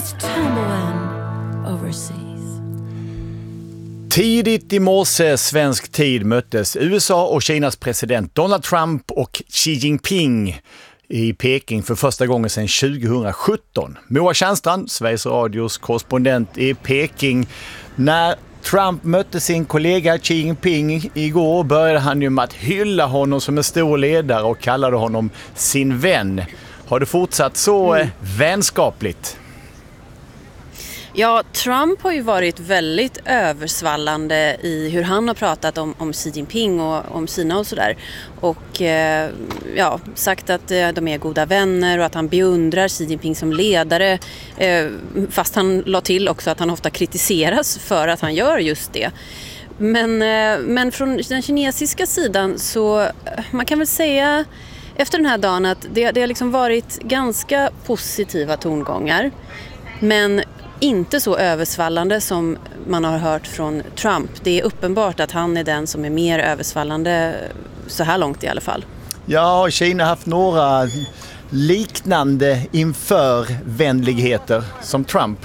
It's tumbling overseas. Tidigt i morse svensk tid möttes USA och Kinas president Donald Trump och Xi Jinping i Peking för första gången sedan 2017. Moa Tjärnstrand, Sveriges Radios korrespondent i Peking. När Trump mötte sin kollega Xi Jinping igår började han ju med att hylla honom som en stor ledare och kallade honom sin vän. Har det fortsatt så vänskapligt? Ja, Trump har ju varit väldigt översvallande i hur han har pratat om Xi Jinping och om Kina och sådär. Och sagt att de är goda vänner och att han beundrar Xi Jinping som ledare. Fast han la till också att han ofta kritiseras för att han gör just det. Men från den kinesiska sidan så man kan väl säga efter den här dagen att det har liksom varit ganska positiva tongångar. Men inte så översvallande som man har hört från Trump. Det är uppenbart att han är den som är mer översvallande så här långt i alla fall. Ja, Kina har haft några liknande införvänligheter som Trump.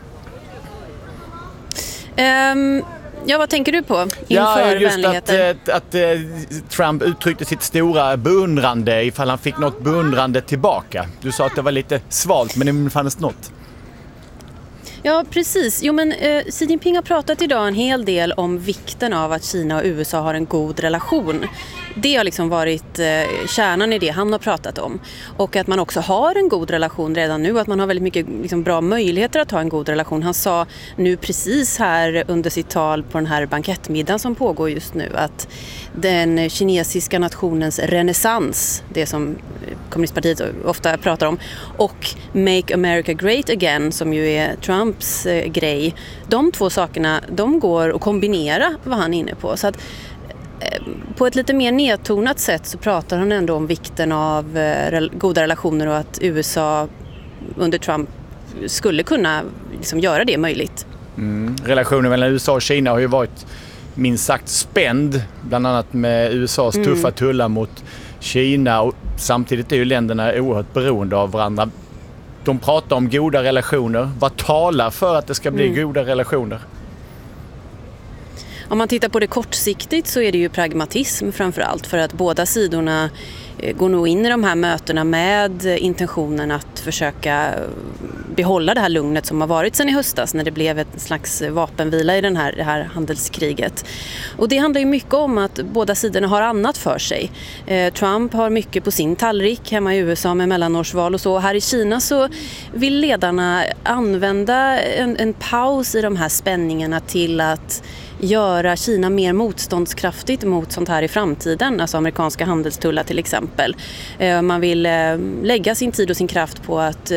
Ja, vad tänker du på? Ja, just att Trump uttryckte sitt stora beundrande ifall han fick något beundrande tillbaka. Du sa att det var lite svalt, men det fanns något. Ja, precis. Xi Jinping har pratat idag en hel del om vikten av att Kina och USA har en god relation. Det har liksom varit kärnan i det han har pratat om. Och att man också har en god relation redan nu. Att man har väldigt mycket liksom, bra möjligheter att ha en god relation. Han sa nu precis här under sitt tal på den här bankettmiddagen som pågår just nu att den kinesiska nationens renässans, det som kommunistpartiet ofta pratar om, och Make America Great Again som ju är Trumps grej, de två sakerna de går att kombinera vad han är inne på. Så att på ett lite mer nedtonat sätt så pratar han ändå om vikten av goda relationer och att USA under Trump skulle kunna liksom göra det möjligt. Relationen mellan USA och Kina har ju varit minst sagt spänd, bland annat med USAs tuffa tullar mot Kina, och samtidigt är ju länderna oerhört beroende av varandra. De pratar om goda relationer. Vad talar för att det ska bli goda relationer? Om man tittar på det kortsiktigt så är det ju pragmatism framförallt, för att båda sidorna går nog in i de här mötena med intentionen att försöka behålla det här lugnet som har varit sedan i höstas när det blev ett slags vapenvila i det här handelskriget. Och det handlar ju mycket om att båda sidorna har annat för sig. Trump har mycket på sin tallrik hemma i USA med mellanårsval och så. Här i Kina så vill ledarna använda en paus i de här spänningarna till att göra Kina mer motståndskraftigt mot sånt här i framtiden, alltså amerikanska handelstullar till exempel. Man vill lägga sin tid och sin kraft på att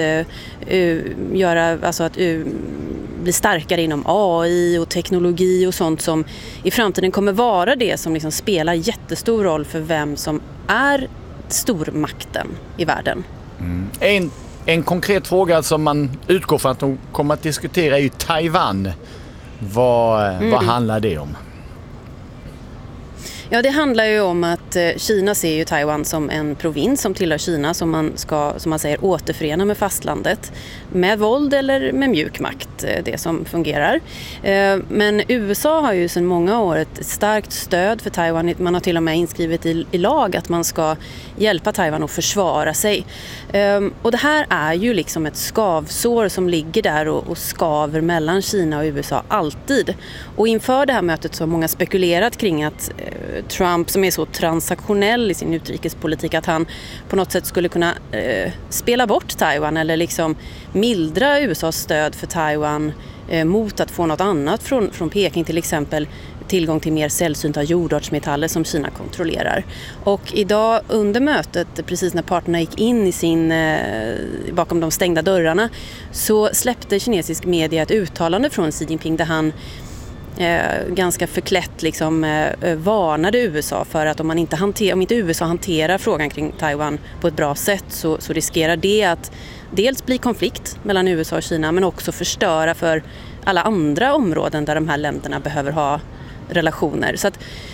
bli starkare inom AI och teknologi och sånt som i framtiden kommer vara det som liksom spelar jättestor roll för vem som är stormakten i världen. En konkret fråga som man utgår från att de kommer att diskutera är ju Taiwan. Vad handlar det om? Ja, det handlar ju om att Kina ser ju Taiwan som en provins som tillhör Kina som man ska, som man säger, återförena med fastlandet med våld eller med mjuk makt, det som fungerar. Men USA har ju sedan många år ett starkt stöd för Taiwan. Man har till och med inskrivit i lag att man ska hjälpa Taiwan att försvara sig. Och det här är ju liksom ett skavsår som ligger där och skaver mellan Kina och USA alltid. Och inför det här mötet så har många spekulerat kring att Trump, som är så transaktionell i sin utrikespolitik, att han på något sätt skulle kunna spela bort Taiwan eller liksom mildra USAs stöd för Taiwan mot att få något annat från Peking, till exempel tillgång till mer sällsynta jordartsmetaller som Kina kontrollerar. Och idag under mötet, precis när parterna gick in i bakom de stängda dörrarna, så släppte kinesisk media ett uttalande från Xi Jinping där han ganska förklätt liksom, varnade USA för att om inte USA hanterar frågan kring Taiwan på ett bra sätt så riskerar det att dels bli konflikt mellan USA och Kina, men också förstöra för alla andra områden där de här länderna behöver ha relationer. Så att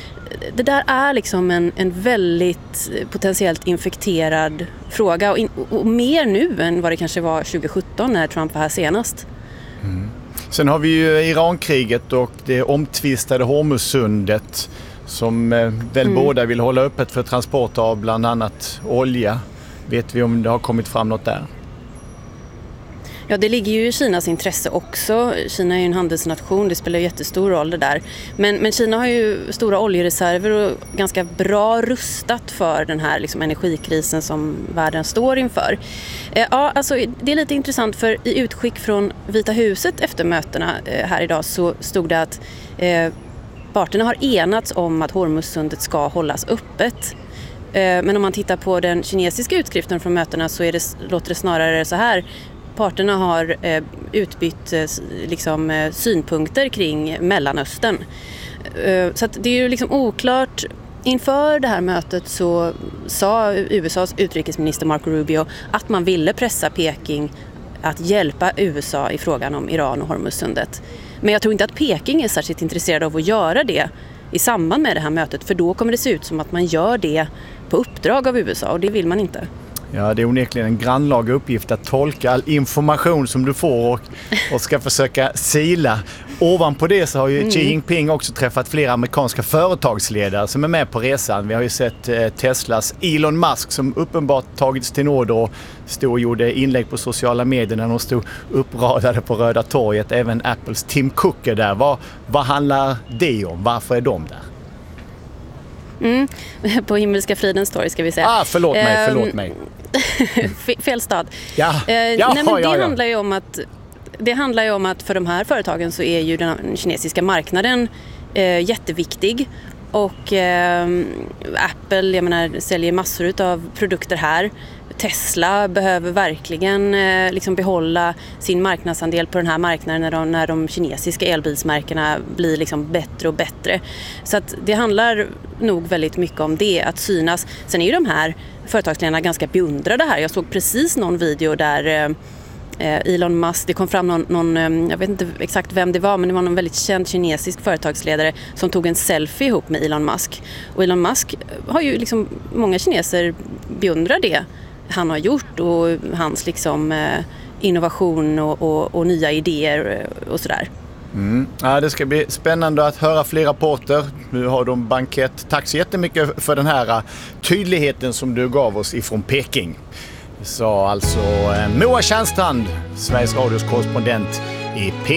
det där är liksom en väldigt potentiellt infekterad fråga och mer nu än vad det kanske var 2017 när Trump var här senast. Sen har vi ju Irankriget och det omtvistade Hormuzsundet som väl båda vill hålla öppet för transport av bland annat olja. Vet vi om det har kommit fram något där? Ja, det ligger ju i Kinas intresse också. Kina är ju en handelsnation, det spelar ju jättestor roll det där. Men Kina har ju stora oljereserver och ganska bra rustat för den här liksom energikrisen som världen står inför. Ja, alltså det är lite intressant för i utskick från Vita huset efter mötena här idag så stod det att parterna har enats om att Hormuzsundet ska hållas öppet. Men om man tittar på den kinesiska utskriften från mötena så låter det snarare så här. Parterna har utbytt liksom, synpunkter kring Mellanöstern. Så att det är ju liksom oklart. Inför det här mötet så sa USAs utrikesminister Marco Rubio att man ville pressa Peking att hjälpa USA i frågan om Iran och Hormuzsundet. Men jag tror inte att Peking är särskilt intresserad av att göra det i samband med det här mötet, för då kommer det se ut som att man gör det på uppdrag av USA och det vill man inte. Ja, det är onekligen en grannlaga uppgift att tolka all information som du får och ska försöka sila. Ovanpå det så har ju Xi Jinping också träffat flera amerikanska företagsledare som är med på resan. Vi har ju sett Teslas Elon Musk som uppenbart tagits till nåd och stod och gjorde inlägg på sociala medier när de stod uppradade på Röda torget. Även Apples Tim Cook är där. Vad handlar det om? Varför är de där? På Himmelska fridens torg ska vi säga. Förlåt mig. Fel stad. Det handlar ju om att för de här företagen så är ju den kinesiska marknaden jätteviktig. Och Apple, jag menar, säljer massor av produkter här. Tesla behöver verkligen liksom behålla sin marknadsandel på den här marknaden när de kinesiska elbilsmärkena blir liksom bättre och bättre. Så att det handlar nog väldigt mycket om det, att synas. Sen är ju de här företagsledarna ganska beundrade här. Jag såg precis någon video där Elon Musk, det kom fram någon, jag vet inte exakt vem det var, men det var någon väldigt känd kinesisk företagsledare som tog en selfie ihop med Elon Musk. Och Elon Musk har ju liksom, många kineser beundrar det han har gjort och hans liksom innovation och nya idéer och sådär. Ja, det ska bli spännande att höra fler rapporter. Nu har de bankett. Tack så jättemycket för den här tydligheten som du gav oss ifrån Peking. Så alltså Moa Tjärnstrand, Sveriges Radios korrespondent i Peking.